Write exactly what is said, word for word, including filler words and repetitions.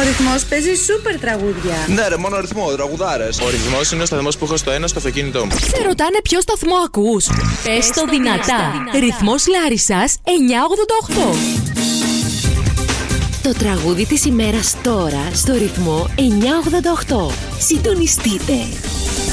Ρυθμός παίζει σούπερ τραγούδια. Ναι, ρε, μόνο ρυθμό, τραγουδάρες. Ο Ρυθμός είναι ο σταθμός που έχω στο ένα στο αυτοκίνητό μου. Σε ρωτάνε ποιο σταθμό ακούς. Πες το δυνατά. Ρυθμός Λάρισσας εννιακόσια ογδόντα οκτώ. Το τραγούδι της ημέρας τώρα στο ρυθμό εννιακόσια ογδόντα οκτώ. Συντονιστείτε.